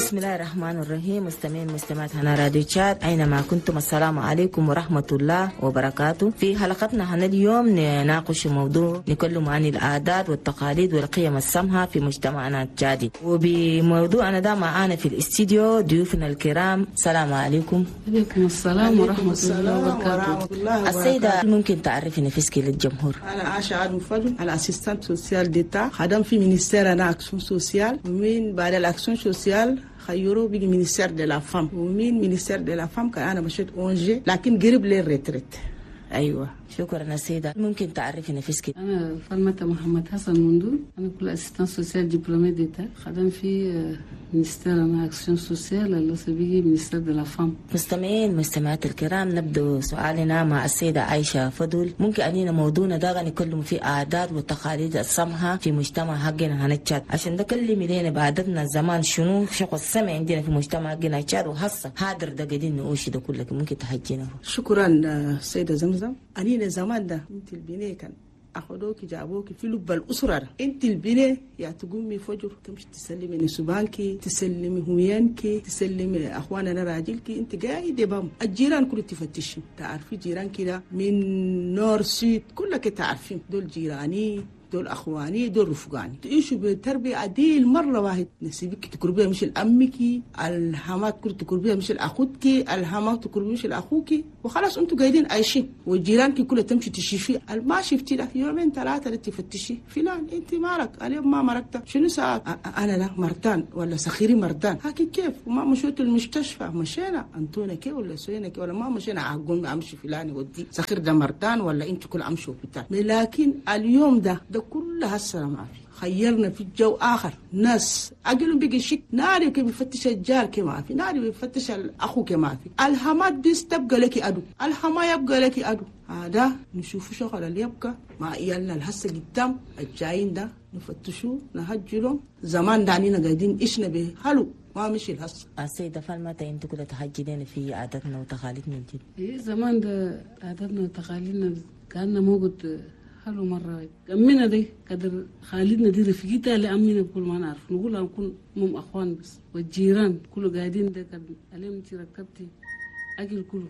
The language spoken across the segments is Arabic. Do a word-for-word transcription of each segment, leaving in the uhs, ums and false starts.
بسم الله الرحمن الرحيم. مستمعين مستمعات هنا راديو تشاد أينما كنتم، السلام عليكم ورحمة الله وبركاته. في حلقتنا هنا اليوم نناقش موضوع نتكلم عن العادات والتقاليد والقيم السامة في مجتمعنا التشادي. وبموضوعنا ده معانا في الاستديو ضيوفنا الكرام. السلام عليكم. عليكم السلام ورحمة الله وبركاته. السيدة ممكن تعرفي نفسك للجمهور؟ أنا عاشا عاد فضل، أنا أسيستانت سوسيال ديتا، خدم في مينيستير أنا أكسيون سوسيال، ومن بعد الأكسيون سوسيال خيروا بيجي مينيستير دي لا فام، ومن مينيستير دي لا فام كان أنا مشيت أونجي لكن قريب للريتريت. أيوة شكرا سيدة. ممكن تعرفي نفسك؟ أنا فاطمة محمد حسن مندول، أنا كل أسيستانت سوسيال دبلومي ديتا، خدم في مينيستير أنا أكسيون سوسيال اللي بيجي مينيستير دي لا فام. مستمعين مستمعات الكرام، نبدأ سؤالنا مع السيدة عائشة فضل. ممكن أنينا موضوعنا ده نتكلم في عادات والتقاليد السامحة في مجتمع حقنا هنا تشاد، عشان نكلم لنا بعدتنا الزمان شنو شغل السمع عندنا في مجتمع حقنا تشاد، وحصة هادر ده قاعدين نقوش ده كله ممكن تحجينا. شكرا سيدة زمزم. أنينا زمان ده انت البنية كان أخذوك جابوك في لب الأسرة، انت البنية يا تقومي فجر تمشي تسلمي نسبانك، تسلمي هميانك، تسلمي أخواننا راجلك، انت قاعدة بام. الجيران كله تفتشي، تعرفي جيران كده من نور سيد كلك تعرفين دول جيراني، دول أخواني، دول رفقاني. تعيشوا بتربية عديل مرة واحد. نسيبك تقربيها مش الأمك، الحمات كل تقربيها مش الأخوتك، الحمات تقربيها مش الأخوك، وخلاص أنتوا قاعدين عايشين. وجيرانك كلها تمشي تشوفي، ما شفتي له يومين ثلاثة تفتشي فلان أنت مالك اليوم ما مرقت شنو ساعات؟ أنا لا مرتان ولا سخيري مرتان هاكي كيف؟ وما مشيت المستشفى مشينا أنتونا كيف ولا سوينا كيف ولا ما مشينا عقوم أمشي فلان ودي سخير ده مرتان ولا أنت كل أمشوا بتاع. لكن اليوم ده ده كلها هسه ما في. خيرنا في الجو آخر، ناس أجلهم بيجي شك ناري كي بيفتش الجار كي ما في، ناري بيفتش الأخو كي ما في. الحمات دي تبقى لك أدو، الحما يبقى لك أدو. هذا نشوف شغل اللي يبقى مع إيالنا الهسه قدام الجايين ده نفتشوا نهجلهم. زمان دعنينا قاعدين إيشنا به حلو ما مشي الهسه. السيدة فاطمة أنت كده تحجدين في عاداتنا وتقاليدنا الجديد. إيه زمان ده عاداتنا وتقاليدنا كأننا موجود حلو مرة. أمنا دي قدر خالدنا دي رفيقتها لأمنا كل ما نعرف نقول نكون مم أخوان بس، والجيران كله قاعدين ده قد عليهم أنت ركبتي أكل كله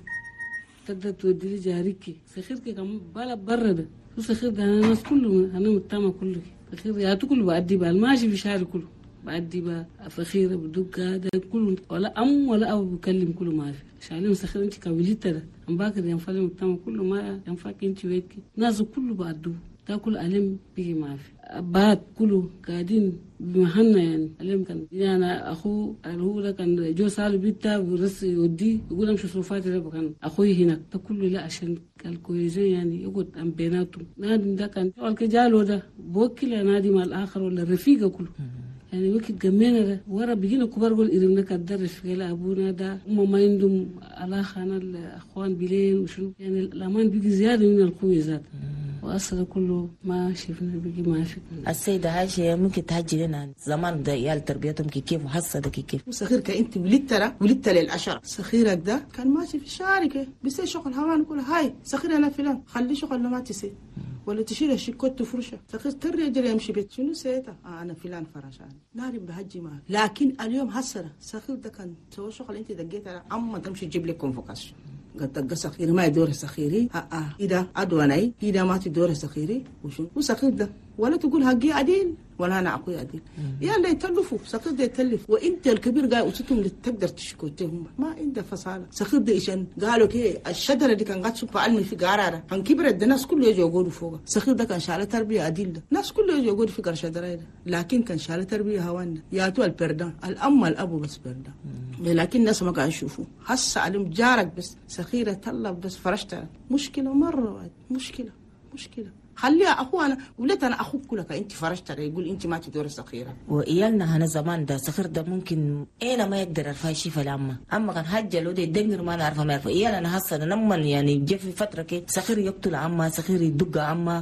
تقدر تودي لي جاريكي سخيرك كم بالا برا ده شو سخير ده الناس كله أنا متما كله سخير يا تقول بعدي بالماشي في شارع كله بعدي با فخيرة بدوك هذا كله ولا أم ولا أبو بكلم كله ما في شايلين سخير أنت كابليتة ده أم باكر ينفعل متما كله ما ينفعك أنت ويتك ناس كله بعدو تاكل علم بيجي ما في بعد كله قاعدين بمهنا يعني علم كان يعني أنا أخو هو ده كان جو سال بيتا ورس يودي يقول أمشي صفاتي ده كان أخوي هناك تكله لا عشان الكويزين يعني يقعد أم بيناتهم نادي ده كان الكجالو ده بوكل نادي مع الآخر ولا رفيقه كله يعني وقت جمعنا ده ورا بيجينا كبار قول إرمنا كدرس في كلا أبونا ده هم ما عندهم علاقة أنا الأخوان بلين وشنو يعني الأمان بيجي زيادة من الكويزات وأصلا كله ما شفنا بيجي ما شفنا. السيدة عائشة ممكن تحجي لنا زمان ده عيال تربيتهم كيف وحصة ده كيف؟ سخيرك أنت ولدت له ولدت للعشرة، سخيرك ده كان ماشي في شارك بس شغل هوان كله هاي سخير أنا فلان خلي شغل ما تسي ولا تشيل الشيكوت تفرشه سخير ترى يجري يمشي بيت شنو سيته آه أنا فلان فرشان ناري بهجي معه. لكن اليوم هسرة سخير ده كان سوى شغل أنت دقيت على أما تمشي تجيب لك كونفوكاسيون قد تلقى سخيري ما يدور سخيري ها اه إذا أدواني إذا ما تدور سخيري وشو وسخير ده ولا تقول هجي عديل ولا أنا أقوي عديل يلا يتلفوا سخير ده يتلف وأنت الكبير قاعد وصلتهم تقدر تشكوتهم ما عنده فصالة. سخير ده إيشان قالوا كي الشجرة دي كان قاعد سوف علمي في قارارة عن كبرت الناس كله يجوا يقولوا فوقه. سخير ده كان شالة تربية عديل ده الناس كله يجوا يقولوا في قرشة ده لكن كان شالة تربية هوانا ياتوا البردان الأم الأبو بس بردان لكن الناس ما قاعد يشوفوا حس علم جارك بس سخيرة طلب بس فرشتها مشكلة مرة واحد مشكلة مشكلة خليها أخوانا وليت أنا أخوك كلك أنت فرشتها يقول أنت ما تدور سخيرة. وإيالنا هنا زمان ده سخير ده ممكن أنا ما يقدر أرفع شيء فلأما أما كان حاجة لو ده يدمر ما نعرف ما يعرف إيالنا هسه لما يعني جاء في فترة كي سخير يقتل عما سخير يدق عما.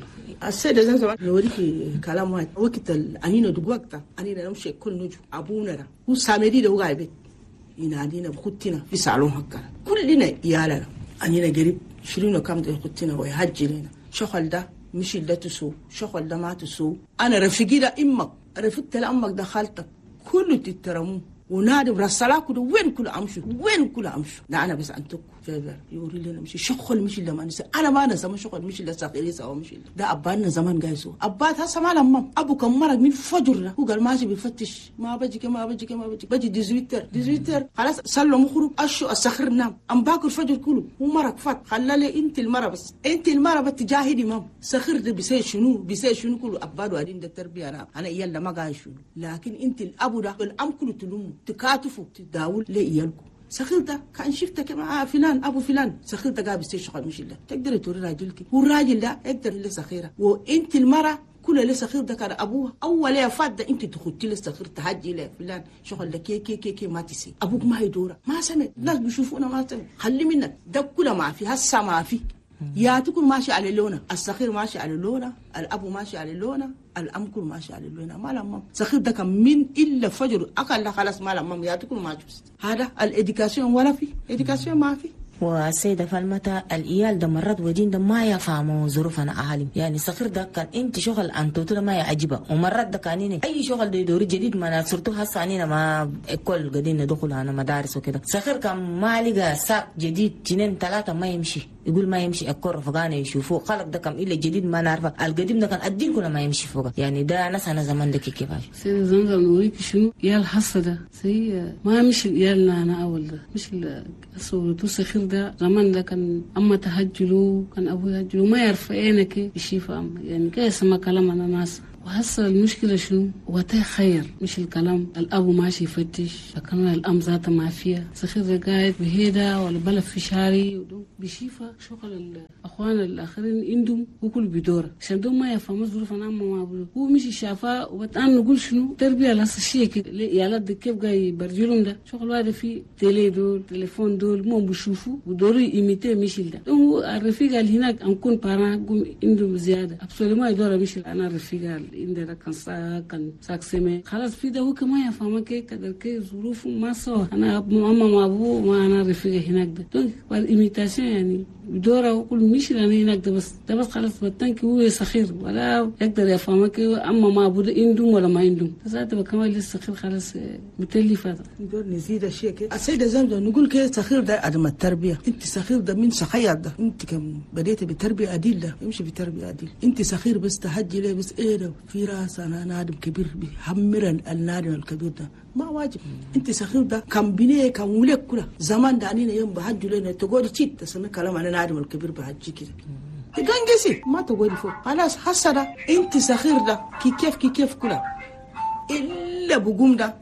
السيدة زي زمان نوريك كلام واحد وقت الأنينة دق وقتها أنينة نمشي كل نجو أبونا ده هو سامري ده وقاعد بيت ينادينا بخوتنا في صالون هكذا كلنا يالا أنينا قريب شيلونا كم ده خوتنا ويهجي لنا شغل ده مش اللي تسو شغل ده ما تسو. أنا رفيقي ده إمك رفقت لأمك ده خالتك كله تترمو ونادي برسلاك وين كل امشوا وين كل امشوا. لا انا بس انتك فيفر يوري لنا مشي شغل مشي لما نسى انا ما انا زمان شغل مشي لساقيري سوا مشي ده ابانا زمان قايسو ابات هسه ما لما ابو كم مرق من فجر هو قال ماشي بيفتش ما بجي كما بجي كما بجي بجي ديزويتر ديزويتر خلاص صلوا مخرج اشو السخر نام ام باكر فجر كله هو مرق فات خلى لي انت المره بس انت المره بتجاهدي مام سخر ده بيسي شنو بيسي شنو كله اباد وادين ده تربيه انا انا يلا ما قايس شنو لكن انت الابو ده الام كله تلوم تكاتفوا تداول ليالكم. سخير ده كان شفتك مع فلان ابو فلان سخير ده قاعد بيشتغل مش الا تقدر توري راجلك والراجل ده يقدر اللي سخيره وانت المره كل اللي سخير ده كان ابوها اول يا فات ده انت تخطي له سخير تهجي له فلان شغل ده كي كي كي, كي ما تسي ابوك ما يدوره ما سمع الناس بيشوفونا ما سمع خلي منك ده كله ما في هسه ما في يا تكون ماشي على اللونه السخير ماشي على اللونه الابو ماشي على اللونه الام كل ماشي على اللونه ما لما سخير ده كان من الا فجر اقل خلاص ما لما يا تكون ماشي هذا الاديوكاسيون ولا في اديوكاسيون ما في. والسيدة فالمتى الإيال ده مرات ودين ده ما يفهموا ظروفنا أهالي يعني سخير ده كان أنت شغل أن توتر ما يعجبه ومرات ده كانيني أي شغل ده يدوري جديد ما نصرته هسه أنينا ما كل قدين ندخل أنا مدارس وكده سخير كان ما لقى ساق جديد تنين ثلاثة ما يمشي يقول ما يمشي أكور رفقانه يشوفوه خلق ده كم إلا جديد ما نعرفه القديم ده كان أدين كله ما يمشي فوقه يعني ده ناس أنا زمان ده كيف سيدة زمزم نوريك شنو يا الحصة ده سي ما مش يالنا أنا أول ده مش صورته سخير ده زمان ده كان أما تهجلوا كان أبوه يهجلوا ما يعرف عينك يشيفه أما يعني كي يسمى كلام أنا ناس وهسه المشكلة شنو وته خير مش الكلام الأبو ماشي يفتش لكن الأم ذاتها ما فيها سخير قاعد بهيدا ولا بلف في شاري بيشيفها شغل الأخوان الآخرين عندهم وكل بدورة عشان دوم ما يفهموا ظروف أنا أما ما بقول هو مش شافها وبتأن نقول شنو تربية لسه شيء كده يا لد كيف جاي برجلهم ده شغل هذا في تيلي دول تليفون دول مو بيشوفوا ودوري إيميتي مش ده هو الرفيق اللي هناك أنكون بارا قوم عندهم زيادة أبصر ما يدور مش أنا الرفيق عندنا كان ساك كان ساك سمي خلاص في ده هو كمان يفهمك كي كذا كي ظروفه ما سوا أنا أما ما أبوه ما أنا رفيق هناك ده دونك والإيميتاسيون يعني بدوره وكل مش لأن هناك ده بس ده بس خلاص بتنك هو سخير ولا يقدر يفهمك أما ما أبوه عندهم ولا ما عندهم بس هذا بكمل لسه سخير خلاص بتلي فترة ندور نزيد الشيء كده السيدة زمزم نقول كده سخير ده عدم التربية أنت سخير ده من سخير ده أنت كم بديت بتربية أديل ده يمشي بتربية أديل أنت سخير بس تهجي ليه بس إيه ده في راس أنا نادم كبير بيحمر النادم الكبير ده ما واجب انت سخير ده كم بنيه كم ولك كله زمان ده انينا يوم بحجوا لنا تقولي تشيت تسمي كلام انا نادم الكبير بحجي كده تقنقسي ما تقولي فوق خلاص حسه ده انت سخير ده كي كيف كي كيف كله الا بقوم ده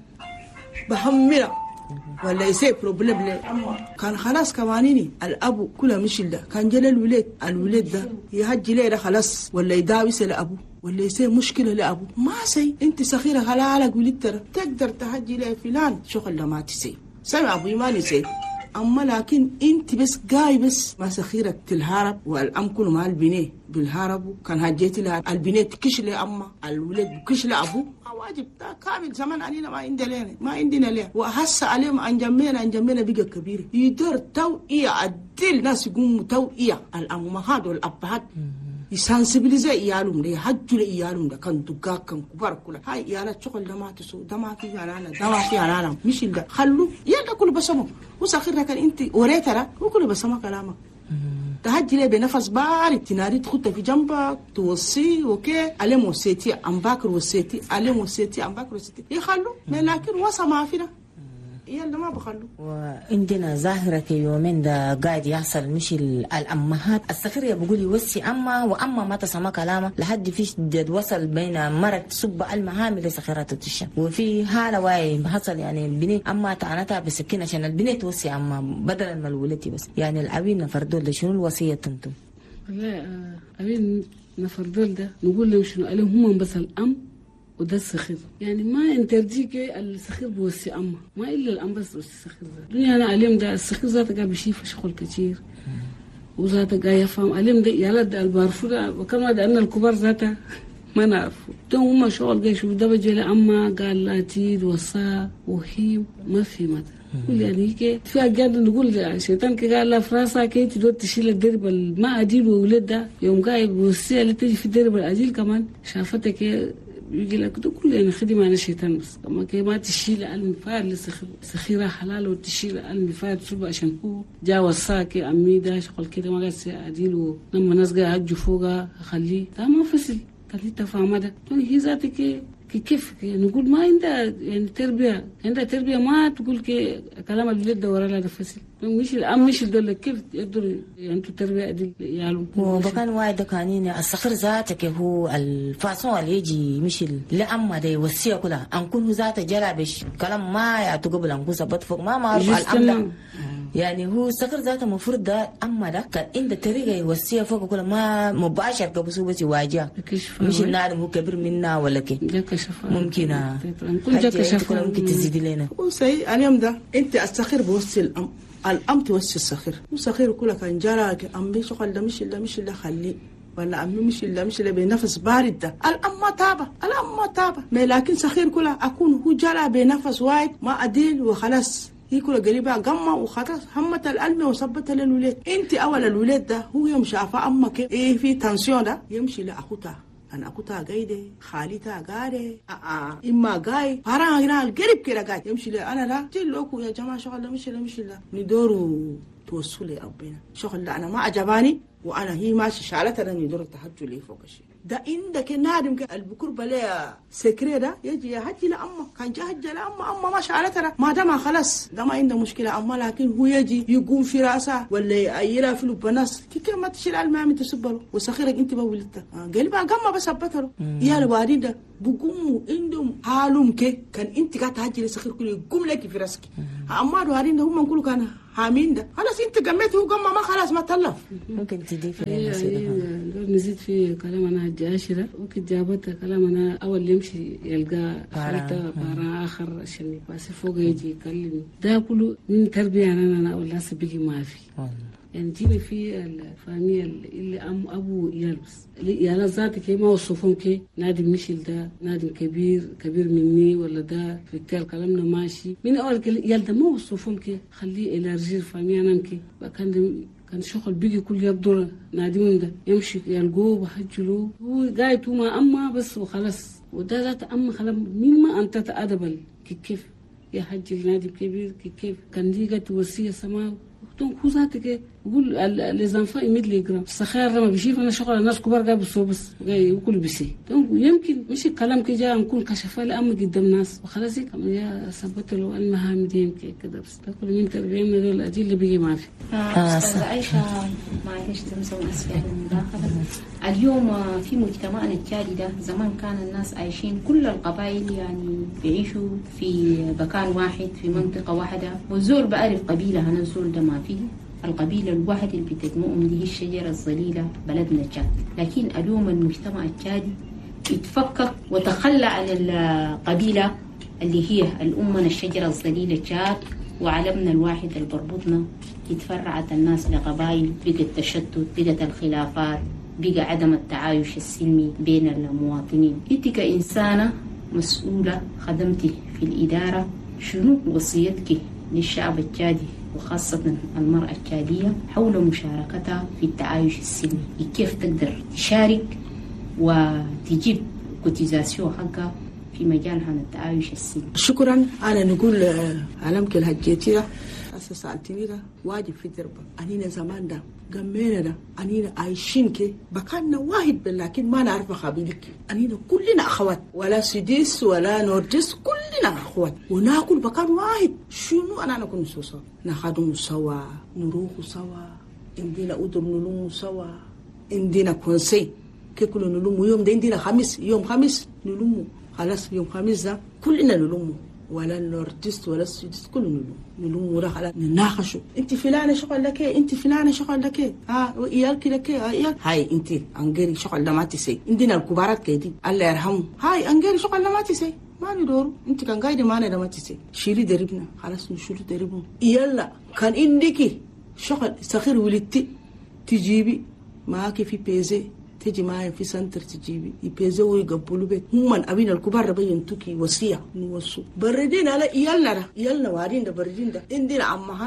بحمره ولا يصير بروبلم ليه كان خلاص كمانيني الابو كله مش ده كان جل الولاد الولاد ده يهجي ليه ده خلاص ولا يداوس لابوه ولا يصير مشكله لابوه ما سي انت سخيره خلالك ولد ترى تقدر تهجي ليه فلان شغل ما تسي سمع ابوي ما نسي اما لكن انت بس جاي بس ما سخيرك تلهرب والام كله مع البنيه بالهرب كان هجيتي لها البنيه تكش لي اما الولد بكش لابوه واجب ده كامل زمان علينا ما عندنا ما عندنا ليه وهسه عليهم انجمينا انجمينا بقى كبير يدور توئيه عدل ناس يقوموا توئيه الامهات والابهات يسانسبيليزي ايالهم ده يحجوا لايالهم ده كان دقاق كان كبار كلها هاي ايالات شغل ده ما تسو ده ما في انا ده ما في انا مش ده خلوا يلا كله بسمه وساخرها كان انت وريتها وكله بسمه كلامك تهجي لي بنفس بارد تنادي تخط في جنبك توصي اوكي عليه موسيتي ام باكر وسيتي عليه موسيتي ام باكر وسيتي يخلوا لكن وصا ما فينا يلا ما بخلوا. وعندنا ظاهرة يومين ده قاعد يحصل مش الأمهات السخرية بقول يوسي أما وأما ما تسمى كلامه لحد فيش جد وصل بين مرة سب المهام لسخرات التشم وفي حالة واي حصل يعني البنية أما تعنتها بسكين عشان البنية توسي أما بدل ما الولتي بس يعني العبين نفردول ده شنو الوصية تنتم؟ لا عبين نفردول ده نقول لهم شنو عليهم هم بس الأم وده السخير يعني ما انترجيك السخير بوسي أما ما إلا الأم بس بوسي السخير ده الدنيا أنا عليهم ده السخير ذاته قاعد بيشيف شغل كتير وذاته قاعد يفهم عليهم ده يا لد البارفو ده وكما ده أن الكبار ذاته ما نعرفه ده هم شغل قاعد يشوف ده بجي لأما قال لا تيد وصا وهيم ما في مدى كل يعني كي في أجاد نقول الشيطان كي قال لا فراسة كي تدور تشيل الدرب ما أديل وولد ده يوم قاعد بوسي اللي تيجي في الدرب الأديل كمان شافتك يجي لك ده كلنا خدمة أنا شيطان بس أما كي ما تشيل المفاد لسخيرة حلال وتشيل المفاد شو عشان هو جا وصاكي أمي ده شغل كده ما قاعد أديله لما ناس قاعد أجوا فوقه أخليه ده ما فصل خليه تفهم ده هي ذاتك كيف نقول ما عندها يعني تربية عندها تربية ما تقول كي كلام الولد ده ورا لا فصل مش الأم مش دول كيف يقدر يعني تربية دي يالهم وبكان واحد كانين الصخر ذاتك هو الفاسون اللي يجي مش لأما ده يوصيه كلها أنكون هو ذاته جلابش كلام ما يعطوا قبل أنكون سبت فوق ما ما أعرف الأم يعني هو الصخر ذاته مفروض ده أما ده كان عنده طريقة يوصيه فوق كلها ما مباشر كبسوا بس يواجه مش النادم هو كبير منا ولا كي ممكن حاجة ممكن تزيد لنا وسي اليوم ده أنت الصخر بوصي الأم الأم توصي الصخر والصخر كلها كان جراك أمي شغل ده مش إلا مش إلا خليه ولا أمي مش إلا مش إلا بنفس بارد ده الأم ما تابة الأم ما تابة ما لكن صخر كلها أكون هو جرى بنفس واحد ما أدين وخلاص هي كلها قريبة قمة وخلاص همت الألمة وصبتها للولاد أنت أول الولاد ده هو يوم شافه أمك إيه في تنسيون ده يمشي لأخوتها أنا أخوتها قايدة خالتها قاعدة آه إما قاي فاران هنا القريب كده قاي يمشي لي أنا لا جلوكوا يا جماعة شغل لا مش لا مش لا ندوروا توصلي ربنا شغل لا أنا ما عجباني وأنا هي ماشي شالتها ندور التحجر لي فوق الشيء ده عندك النادم البكور بلا سكري ده يجي يحجي لأمه كان جهج لأمه أمه ما شالتها ما دام خلاص ده ما عنده مشكلة أمه لكن هو يجي يقوم في رأسه ولا يأيرها في لبناس كيف ما تشيل المام تسبله وسخيرك أنت بولدتها قلبها قام بسبتها يا الوالد ده بقوم عندهم حالهم كي كان أنت قاعد تهجي لسخير كله يقوم لك في رأسك أما الوالد ده هم كله كان حامين ده خلاص أنت قميت هو قام ما خلاص ما تلف ممكن تضيف لنا نزيد في كلام أنا جاشرة ممكن جابتها كلام أنا أول يمشي يلقى خلطة بارا آخر عشان بس فوق يجي يكلمني ده كله من تربية أنا أنا أول ناس بيجي ما في يعني جينا في الفامية اللي أم أبو يلبس يا ذاتك كي ما وصفهم كي نادي مشيل ده نادي كبير كبير مني ولا ده في التال كلامنا ماشي من أول يلدا ما وصفهم كي خليه إلى رجال فامية أنا كي كان كان شغل بيجي كل يبدو نادمون ده يمشي يلقوه وحجلوه هو قاعد وما أما بس وخلاص وده ذات أما خلاص مما أنت تأدبل كيف يا حج النادي كبير كيف كان دي قد وصية سماو دونك هو ذاتك يقول لي زنفا يمد لي جرام السخير لما بيشوف انا شغل الناس كبار قاعد بس بس جاي وكل بيسي دونك يمكن مش الكلام كي جاء نكون كشفه لأم قدام الناس وخلاص كم يا ثبت له المهام دي يمكن كده بس تاكل من تربينا دول الاجيال اللي بيجي ما في استاذ عائشه معلش تمسوا اسفه المداخله اليوم في مجتمعنا التالي ده زمان كان الناس عايشين كل القبائل يعني بيعيشوا في مكان واحد في منطقه واحده والزول بعرف قبيله انا الزول ده ما فيه القبيلة الواحدة اللي بتجمعهم دي هي الشجرة الظليلة بلدنا تشاد لكن اليوم المجتمع التشادي اتفكك وتخلى عن القبيلة اللي هي الأمنا الشجرة الظليلة تشاد وعلمنا الواحد اللي بربطنا اتفرعت الناس لقبائل بقت تشتت بقت الخلافات بقى عدم التعايش السلمي بين المواطنين انت كإنسانة مسؤولة خدمتي في الإدارة شنو وصيتك للشعب التشادي وخاصة المرأة التشادية حول مشاركتها في التعايش السلمي كيف تقدر تشارك وتجيب كوتيزاسيون حقها في مجال عن التعايش السلمي. شكرا. أنا نقول علمك الهجيتية أساس سألتني ده واجب في دربة أنينا زمان ده قمينا ده أنينا عايشين كي بكاننا واحد لكن ما نعرف خبيلك أنينا كلنا أخوات ولا سديس ولا نورجس كلنا أخوات وناكل بكان واحد شنو أنا نكون سوسا نخدم سوا نروح سوا عندنا أدر نلوم سوا عندنا كونسي كي كل نلوم يوم ده عندنا خميس يوم خميس نلوم خلاص يوم خميس ده كلنا نلوم ولا النورجست ولا السديس كلنا نلوم نلوم ولا خلاص نناقشوا انت فلانه شغل لك ايه انت فلانه شغل لك ايه ها وياك لك ايه هاي انت انغيري شغل ما تسي عندنا الكبارات كيدي الله يرحمهم هاي انغيري شغل ما تسي ما ندور انت كان قاعده معنا ما تسي شيلي دربنا خلاص نشيل دربنا يلا كان عندك شغل صغير ولدتي تجيبي معك في بيزي تجي معي في سنتر تجيبي يبيزوا ويقبلوا بيت هم أبين الكبار بين توكي وصية نوصو بردين على يلا ده يلا وارين ده بردين ده عندنا عمهنا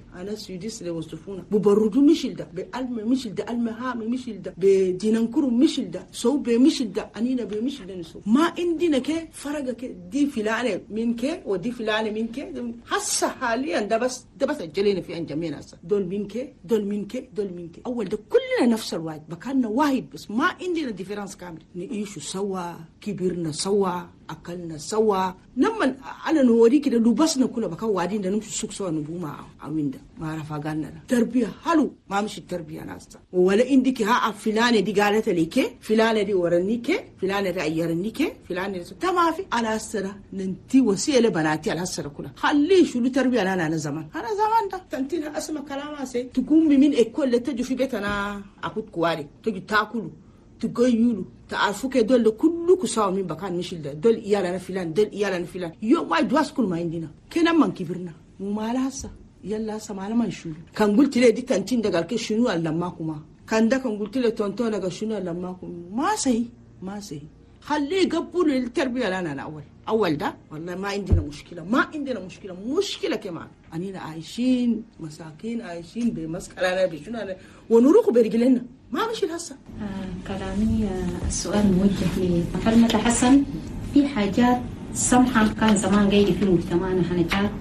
أنا سويديس اللي وصفونا ببردو مشل ده بألم مشل ده المهام مشل ده بدينانكرو مشل ده سو بمشل ده أنينا بمشل ده نسو ما عندنا كه فرق كه دي فلانة من كه ودي فلانة من كه هسه حاليا ده بس ده بس الجلينا في أنجمينا هسه دول من كه دول من كه دول من كه أول ده كلنا نفس الواحد بكاننا واحد بس ما عندنا ديفرنس كامل نعيشوا سوا كبرنا سوا أكلنا سوا نمن أنا نوري كده لبسنا كله بكون وادين ده نمشي سوق سوا نبوما عمين ده ما عرف أقولنا تربية حلو ما مش التربية ناسا ولا عندك ها فلانة دي قالت لي كه فلانة دي ورني كه فلانة دي أيرني كه فلانة دي تما في على السرة ننتي وسيلة بناتي على السرة كلها خليه شو التربية أنا أنا زمان أنا زمان ده تنتيها أسمع كلامها سي تقوم من إكل تجو في بيتنا أخذ كواري تجو تأكله تقيلوا تعرفوا كده دول كله كساو من بكان مشيل ده دول إيالنا فلان دول إيالنا فلان يوم واحد دواس كل ما عندنا كنا من كبرنا وما لها هسه يلا هسه ما لما نشوف كان قلت لي دي كانتين ده قال كي شنو اللي ماكما كان ده كان قلت لي تونتون قال شنو اللي ماكم ما سهي ما سهي خليه قبول التربية لنا أنا أول أول ده والله ما عندنا مشكلة ما عندنا مشكلة مشكلة كمان أنينا عايشين مساكين عايشين بمسكلة بشنو ونروح برجلنا ما مشي هسه. آه كلامي آه السؤال موجه لفرمة حسن. في حاجات سمحة كان زمان قايل في مجتمعنا حنجات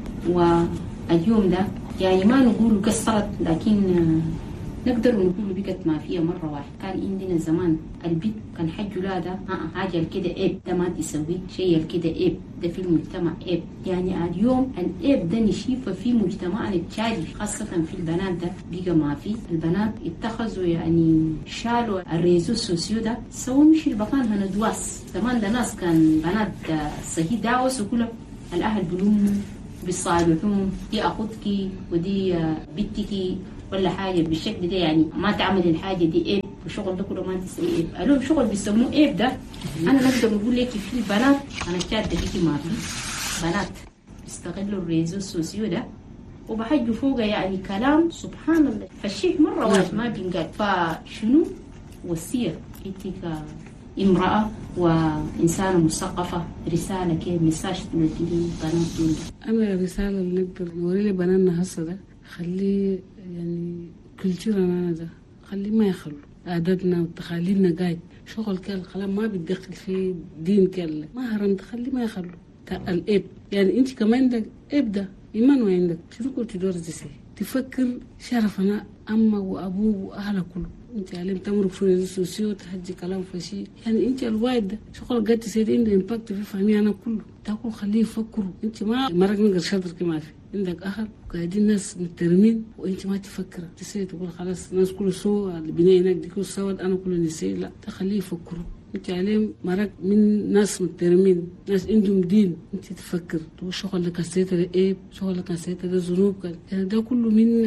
واليوم ده يعني ما نقول قصرت لكن آه نقدر نقول بقت ما فيها مرة واحد. كان عندنا زمان البيت كان حج ولاده ها حاجة كده عيب ده ما تسوي شيء كده عيب ده في المجتمع عيب. يعني اليوم العيب ده نشوفه في مجتمعنا التالي خاصة في البنات ده بقى ما في. البنات اتخذوا يعني شالوا الريزو السوسيو ده سووا مش البقان هندواس. زمان ده ناس كان بنات صحيح داوس وكله الأهل بلوم بيصالحون دي أخوتك ودي بنتك ولا حاجة بالشكل ده يعني ما تعمل الحاجة دي إيه وشغل ده كله ما تسوي إيه. قالوا شغل بيسموه إيه ده. أنا نقدر نقول لك في بنات أنا شاد دقيقة ما في بنات بيستغلوا الريزو السوسيو ده وبحجوا فوقه يعني كلام سبحان الله فالشيء مرة واحد ما بينقال. فشنو وصية إنتي كامرأة وإنسانة مثقفة رسالة كيف مساج توجهي بنات دول؟ أنا الرسالة اللي نقدر نوري لي بناتنا هسه ده خليه يعني كلتشرنا ده خليه ما يخلوا عاداتنا وتخاليدنا قاعد شغل كال الكلام ما بيتدخل في دين كال ما هرمت خليه ما يخلوا الإب يعني أنت كمان عندك إب ده إيمان وعندك شنو قلت دور زي تفكر شرفنا أما وأبوه وأهله كله. أنت علم تمرق في السوسيو تحجي كلام فشي يعني أنت الوايد ده شغل قاعد تسير عنده إمباكت في فهمي أنا كله تقول خليه يفكروا. أنت ما مرق نقدر شاطر كما في عندك أهل وقاعدين ناس مترمين وأنت ما تفكر تسير تقول خلاص الناس كله سوى البناء هناك دي كله سوى أنا كله نسي لا تخليه يفكروا. أنت عليهم مرق من ناس مترمين ناس عندهم دين أنت تفكر تقول شغل لك سيت ده إيه شغل لك سيت ده ذنوب يعني ده كله من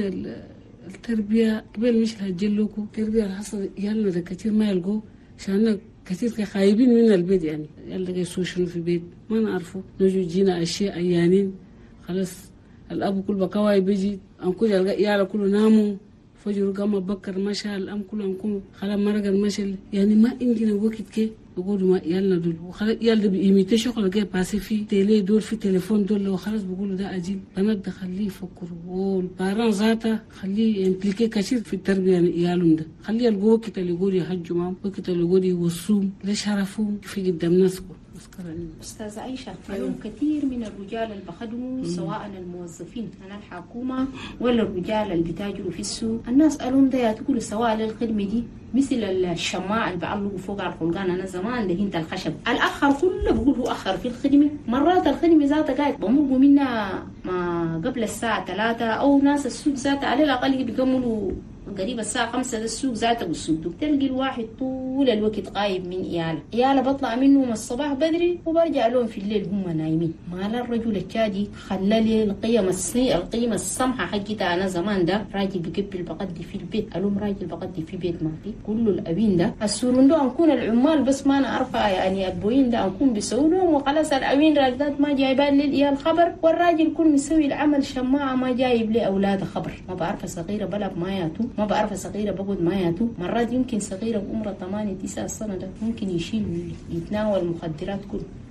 التربية قبل مش هتجلوكوا التربية اللي حصل يالنا ده كتير ما يلقوا عشان كتير خايبين من البيت يعني يلا يسوي شنو في البيت ما نعرفه نجوا جينا أشياء أيانين خلاص الأب كل بكواي بيجي أم كل يلقى يالا كله ناموا فجر قام بكر مشى الأم كلهم كم خلا مرق المشل يعني ما عندنا وقت كي بقولوا ما يلا دول وخلاص يلا بيميت شغل جاي باسي في تيلي دول في تليفون دول وخلاص بقولوا ده أجيل بنات ده خليه يفكروا والباران ذاته خليه يمبليكي كثير في التربية يعني يالهم ده خليه يلقوا وقت اللي يقول يحجوا معهم وقت اللي يقول يوصوم ليش عرفوهم في قدام ناسكم. أستاذة عائشة اليوم كثير من الرجال اللي بخدموا سواء الموظفين من الحكومة ولا الرجال اللي بيتاجروا في السوق الناس قالوا ده تقولوا سواء للخدمة دي مثل الشماع اللي بعلقوا فوق على الخلقان أنا زمان دهنت الخشب الأخر كله بقول هو أخر في الخدمة مرات الخدمة ذاتها قاعد بمرقوا منها ما قبل الساعة ثلاثة أو ناس السوق ذاتها على الأقل بيكملوا قريب الساعة خمسة ده السوق ذاته والسوق تلقي الواحد طول الوقت قايم من إياله إياله بطلع منهم الصباح بدري وبرجع لهم في الليل هم نايمين. ما الرجل التاجي خلالي القيم السيئة القيمة السمحة حقتها أنا زمان ده راجل بقبل بقدي في البيت ألوم راجل بقدي في بيت ما في كل الأبين ده السورون ده أنكون العمال بس ما نعرفها يعني البوين ده أنكون بيسولهم وخلاص الأبين راجلات ما جايبان للإيال خبر والراجل يكون مسوي العمل شماعة ما جايب لي أولاده خبر ما بعرف صغيرة بلغ ما ياتو ما بعرف صغيرة بقعد ما ياتو مرات يمكن صغيرة بعمرها ثمانية تسعة سنة ده ممكن يشيل يتناول مخدرات كله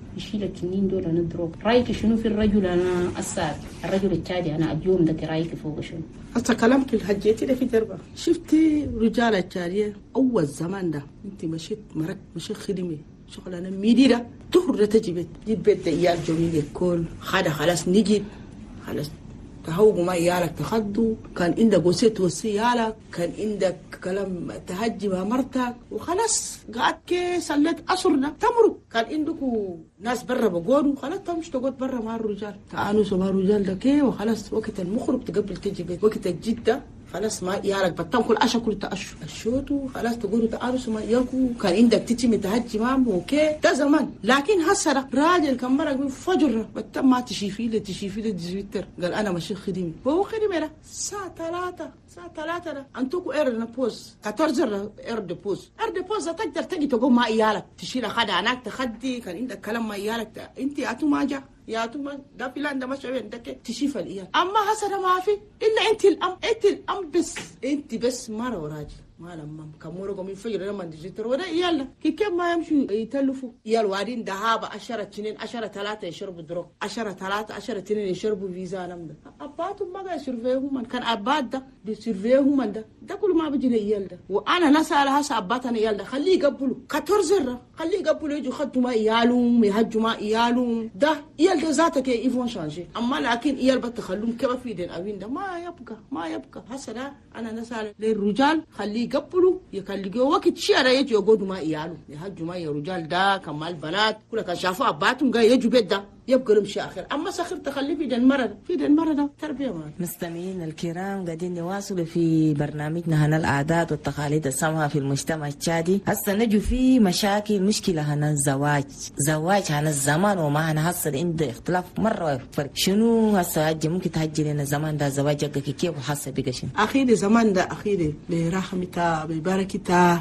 يشيل التنين دول نضرب. رايك شنو في الرجل انا الساد الرجل التشادي انا اليوم ده رايك فوق شنو؟ هسه كلامك الحجيتي ده في دربه. شفتي رجال التشاديه اول زمان ده انت مشيت مرك مشيت خدمه شغلانه ميدي ده تخرج تجيب تجيب بيت عيال جميل الكل خدا خلاص نجيب خلاص تهوجوا ما يالك تخدوا كان عندك وسيت وسي يالك كان عندك كلام تهجي مع مرتك وخلاص قعدت كي صليت أسرنا تمروا كان عندكوا ناس برا بقولوا خلاص تمشي تقعد برا مع الرجال تانسوا مع الرجال ده كي وخلاص وقت المخرج تقبل تجي بيت وقت الجدة خلاص ما يالك بتم كل عشا كل تأشو الشوتو خلاص تقولوا تأرسوا ما ياكو كان عندك تتمي تهجي معهم اوكي ده زمان لكن هسه راجل كان مرق فجر بتم ما تشيفي له تشيفي له ديزويتر قال انا ماشي خدمي وهو خدمي له الساعه ثلاثة الساعه ثلاثة ده انتوكو اير بوز كترزر اير دي بوز اير دي بوز تقدر تجي تقوم مع عيالك تشيل خدها هناك تخدي كان عندك كلام مع عيالك انت اتو ما جا يا توما ده فلان ده مش وين ده تشيف الإيال أما هسه ما في إلا أنت الأم أنت الأم بس أنت بس مرة وراجل ما لما كموركم من فجر لما تجتر ولا يلا كي كم ما يمشوا يتلفوا يلا وادين دهابة عشرة سنين عشرة ثلاثة يشربوا دروك عشرة ثلاثة عشرة سنين يشربوا فيزا نمدا أباتهم ما قاعد يسرفيهم من كان أبات ده بيسرفيهم من ده ده كل ما بيجي يلا ده وأنا نسأل هسه أباتنا يلا ده خليه يقبلوا كتور زرة خليه يقبلوا يجوا خدوا ما إيالهم يهجوا ما إيالهم ده يلا ده ذاتك يفون شانجي أما لكن إيال بتخلوهم كيف في دين أبين ده ما يبقى ما يبقى هسه ده أنا نسأل للرجال خليه يقبلوا يخليوا وقت شيء يجوا يقعدوا ما إيالهم يهجوا ما يا رجال ده كمال بنات كل كان شافوا أباتهم قاعد يجوا بيت ده يبقى لمشي آخر أما سخر تخلي في دين مرة في دين مرة ده تربية ما مستمعين الكرام قاعدين نواصل في برنامجنا هنا العادات والتقاليد السامة في المجتمع التشادي. هسه نجوا في مشاكل مشكلة هنا الزواج زواج هنا الزمان وما هنا هسه عنده اختلاف مرة فرق شنو هسه هجي ممكن تهجي لنا زمان ده زواج كيف وحاسة بقى شنو أخيري زمان ده أخيري برحمتها ببركتها